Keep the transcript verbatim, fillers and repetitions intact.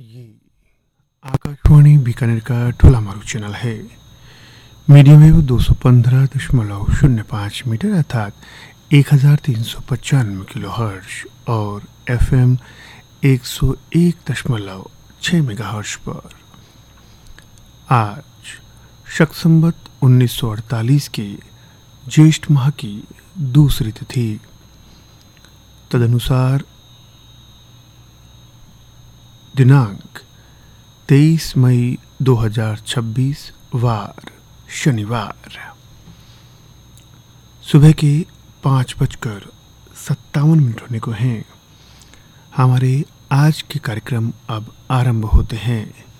ये आकाशवाणी बीकानेर का ठोला मारू चैनल है। मीडियम वेव दो सौ पंद्रह दशमलव शून्य पाँच मीटर अर्थात एक हजार तीन सौ पचानवे किलो हर्ष और एफ एम एक सौ एक दशमलव छः मेगा हर्ष पर। आज शक संवत उन्नीस सौ अड़तालीस के ज्येष्ठ माह की दूसरी तिथि, तदनुसार दिनांक तेईस मई दो हजार छब्बीस, वार शनिवार। सुबह के पाँच बजकर सत्तावन मिनट होने को हैं। हमारे आज के कार्यक्रम अब आरंभ होते हैं।